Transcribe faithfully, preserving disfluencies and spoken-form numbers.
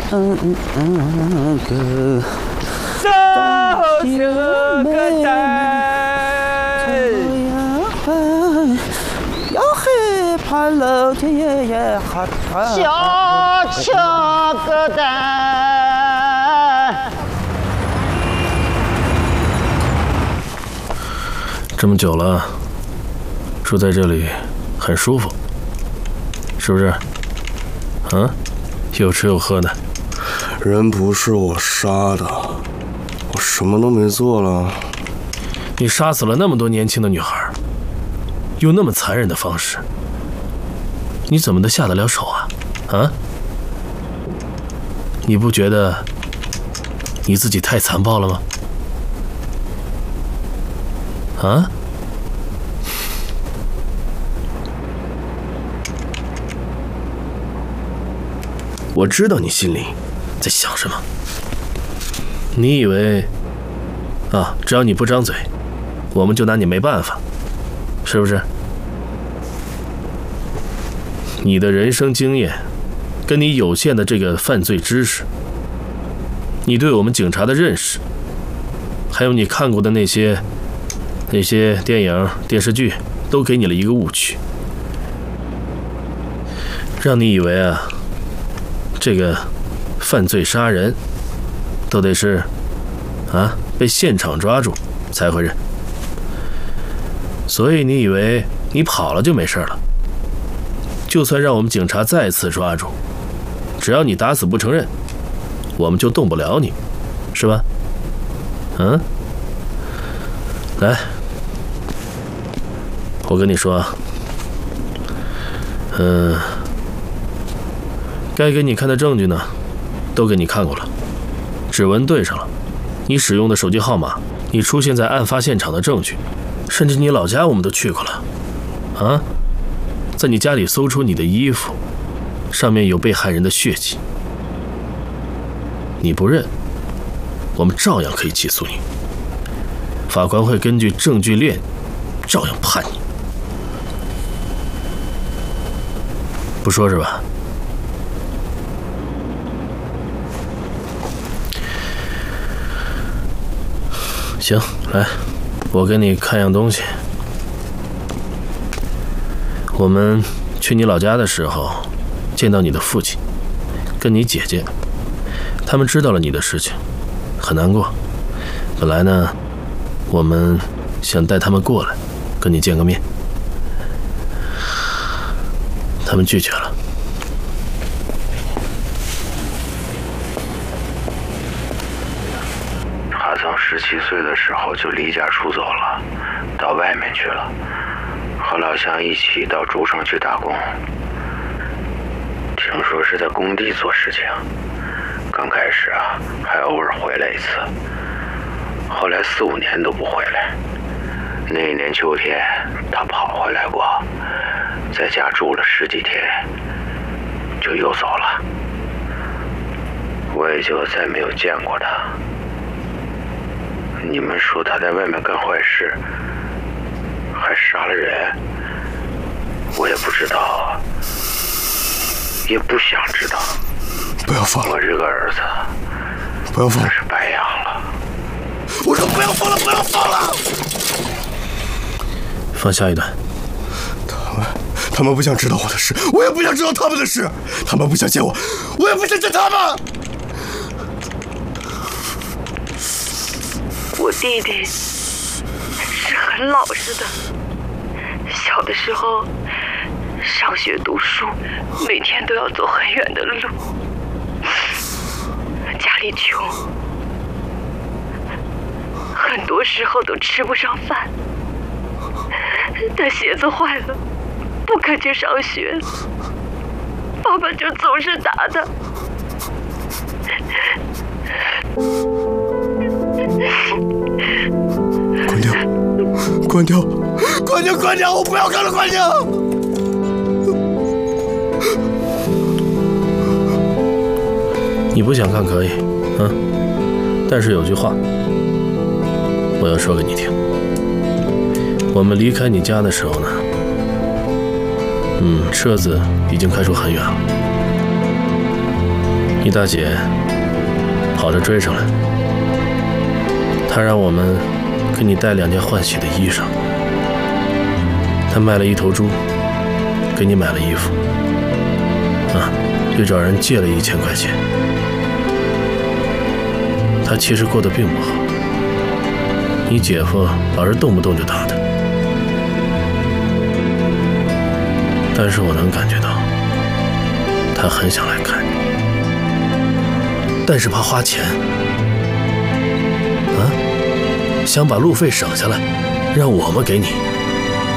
嗯嗯嗯个， 走这个带， 要黑怕老天爷爷哈哈。 小这个带。 这么久了，住在这里很舒服，是不是？啊，有吃有喝的。 人不是我杀的，我什么都没做了。 你杀死了那么多年轻的女孩，用那么残忍的方式，你怎么能下得了手啊？啊？你不觉得你自己太残暴了吗？啊？我知道你心里在想什么。你以为啊，只要你不张嘴，我们就拿你没办法，是不是？你的人生经验，跟你有限的这个犯罪知识，你对我们警察的认识，还有你看过的那些那些电影、电视剧，都给你了一个误区，让你以为啊，这个犯罪杀人都得是啊被现场抓住才会认，所以你以为你跑了就没事了。就算让我们警察再次抓住，只要你打死不承认，我们就动不了你，是吧？嗯，来，我跟你说啊，嗯，该给你看的证据呢，都给你看过了，指纹对上了，你使用的手机号码，你出现在案发现场的证据，甚至你老家我们都去过了，啊，在你家里搜出你的衣服，上面有被害人的血迹，你不认，我们照样可以起诉你，法官会根据证据链照样判你，不说是吧？行，来，我给你看样东西。我们去你老家的时候，见到你的父亲，跟你姐姐，他们知道了你的事情，很难过。本来呢，我们想带他们过来，跟你见个面，他们拒绝了。 他从十七岁的时候就离家出走了，到外面去了，和老乡一起到竹城去打工。听说是在工地做事情，刚开始啊还偶尔回来一次，后来四五年都不回来。那一年秋天他跑回来过，在家住了十几天，就又走了，我也就再没有见过他。你们说他在外面干坏事，还杀了人，我也不知道，也不想知道。 不要放了！ 我这个儿子， 不要放了！ 是白养了。 我说不要放了，不要放了！ 放下一段。 他们，他们不想知道我的事，我也不想知道他们的事。他们不想见我，我也不想见他们。 我弟弟是很老实的，小的时候上学读书，每天都要走很远的路，家里穷，很多时候都吃不上饭。他鞋子坏了，不肯去上学，爸爸就总是打他。 关掉，关掉，关掉，关掉！我不要看了，关掉！ 你不想看可以，嗯，但是有句话我要说给你听。我们离开你家的时候呢，嗯，车子已经开出很远了。 你大姐跑着追上来，她让我们给你带两件换洗的衣裳。她卖了一头猪，给你买了衣服，啊，又找人借了一千块钱。她其实过得并不好，你姐夫老是动不动就打她，但是我能感觉到，她很想来看你。但是怕花钱，啊，想把路费省下来，让我们给你。